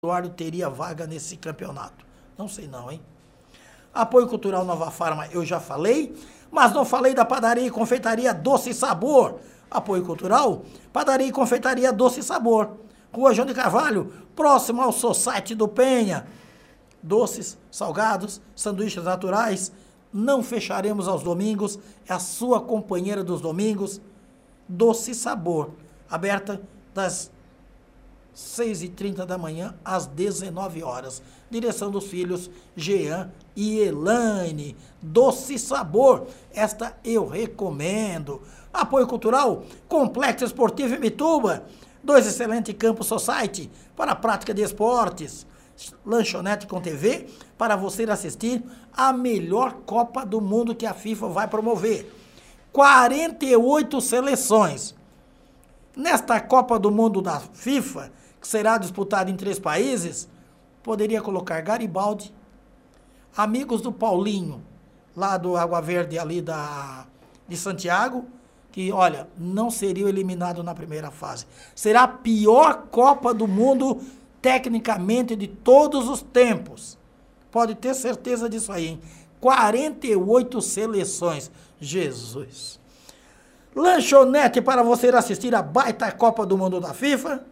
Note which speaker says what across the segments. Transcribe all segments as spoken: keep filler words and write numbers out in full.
Speaker 1: Eduardo teria vaga nesse campeonato. Não sei não, hein? Apoio Cultural Nova Farma, eu já falei, mas não falei da Padaria e Confeitaria Doce Sabor. Apoio Cultural, Padaria e Confeitaria Doce Sabor. Rua João de Carvalho, próximo ao Society do Penha. Doces, salgados, sanduíches naturais. Não fecharemos aos domingos, é a sua companheira dos domingos. Doce Sabor, aberta das seis e trinta da manhã às dezenove horas. Direção dos filhos Jean e Elaine. Doce Sabor, esta eu recomendo. Apoio Cultural, Complexo Esportivo Imbituba. Dois excelentes campos society para a prática de esportes. Lanchonete com T V para você assistir a melhor Copa do Mundo que a FIFA vai promover. quarenta e oito seleções. Nesta Copa do Mundo da FIFA, que será disputada em três países, poderia colocar Garibaldi, amigos do Paulinho, lá do Água Verde, ali da, de Santiago, que, olha, não seria eliminado na primeira fase. Será a pior Copa do Mundo, tecnicamente, de todos os tempos. Pode ter certeza disso aí, hein? quarenta e oito seleções. Jesus. Lanchonete para você assistir a baita Copa do Mundo da FIFA.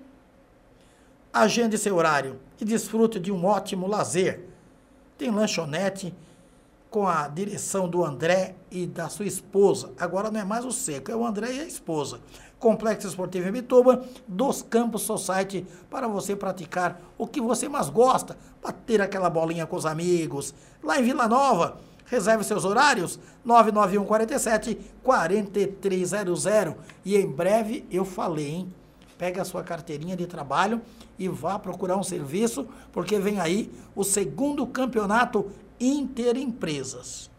Speaker 1: Agende seu horário e desfrute de um ótimo lazer. Tem lanchonete com a direção do André e da sua esposa. Agora não é mais o Seco, é o André e a esposa. Complexo Esportivo Imbituba, dos Campos Society, para você praticar o que você mais gosta, bater aquela bolinha com os amigos. Lá em Vila Nova, reserve seus horários, nove nove um quatro sete, quatro três zero zero. E em breve, eu falei, hein? Pega a sua carteirinha de trabalho e vá procurar um serviço, porque vem aí o segundo campeonato Interempresas.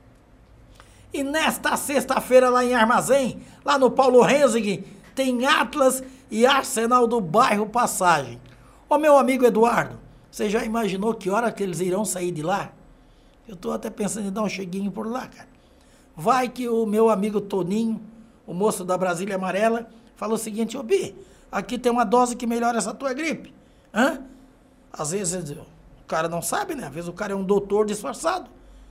Speaker 1: E nesta sexta-feira, lá em Armazém, lá no Paulo Renzig, tem Atlas e Arsenal do bairro Passagem. Ô meu amigo Eduardo, você já imaginou que hora que eles irão sair de lá? Eu estou até pensando em dar um cheguinho por lá, cara. Vai que o meu amigo Toninho, o moço da Brasília Amarela, falou o seguinte: ô Bi, aqui tem uma dose que melhora essa tua gripe. Hã? Às vezes o cara não sabe, né? Às vezes o cara é um doutor disfarçado.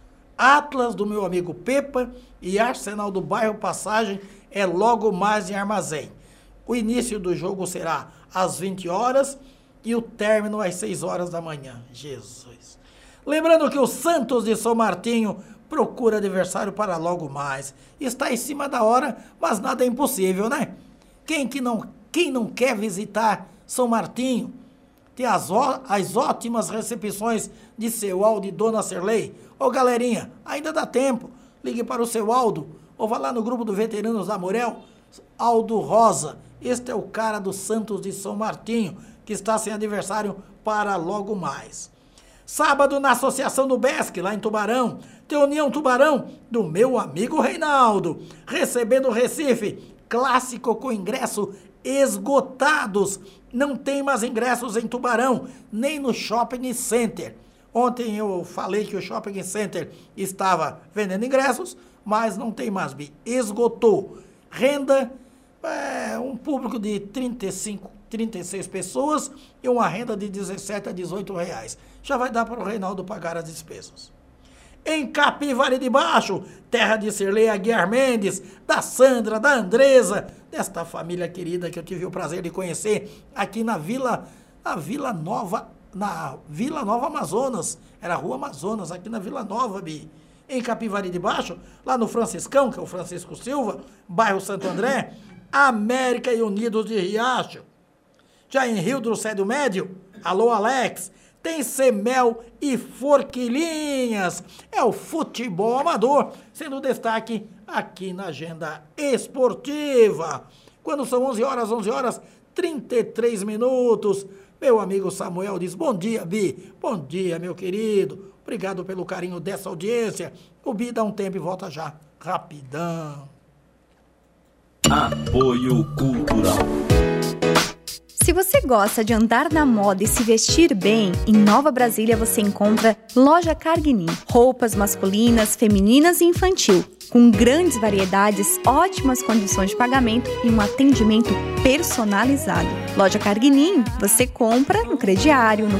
Speaker 1: Atlas do meu amigo Pepa e Arsenal do bairro Passagem é logo mais em Armazém. O início do jogo será às vinte horas e o término às seis horas da manhã. Jesus. Lembrando que o Santos de São Martinho procura adversário para logo mais. Está em cima da hora, mas nada é impossível, né? Quem, que não, quem não quer visitar São Martinho? Tem as, ó, as ótimas recepções de seu Aldo e Dona Serlei. Ô galerinha, ainda dá tempo. Ligue para o seu Aldo ou vá lá no grupo do Veteranos da Morel. Aldo Rosa, este é o cara do Santos de São Martinho, que está sem adversário para logo mais. Sábado, na Associação do Besc, lá em Tubarão, tem União Tubarão, do meu amigo Reinaldo, recebendo o Recife, clássico com ingresso esgotados. Não tem mais ingressos em Tubarão, nem no Shopping Center. Ontem eu falei que o Shopping Center estava vendendo ingressos, mas não tem mais, Bi. Esgotou. Renda, é, um público de trinta e cinco, trinta e seis pessoas e uma renda de dezessete a dezoito reais. Já vai dar para o Reinaldo pagar as despesas. Em Capivari de Baixo, terra de Cirlei Aguiar Mendes, da Sandra, da Andresa, desta família querida que eu tive o prazer de conhecer aqui na Vila, na Vila Nova, na Vila Nova Amazonas, era a Rua Amazonas, aqui na Vila Nova, Bi. Em Capivari de Baixo, lá no Franciscão, que é o Francisco Silva, bairro Santo André, América e Unidos de Riacho. Já em Rio do Céu Médio, alô Alex, tem Semel e Forquilinhas. É o futebol amador, sendo destaque aqui na agenda esportiva. Quando são onze horas, onze horas, trinta e três minutos. Meu amigo Samuel diz: bom dia, Bi. Bom dia, meu querido. Obrigado pelo carinho dessa audiência. O Bi dá um tempo e volta já. Rapidão.
Speaker 2: Apoio Cultural. Se você gosta de andar na moda e se vestir bem, em Nova Brasília você encontra Loja Carguinin. Roupas masculinas, femininas e infantil, com grandes variedades, ótimas condições de pagamento e um atendimento personalizado. Loja Carguinin, você compra no crediário, no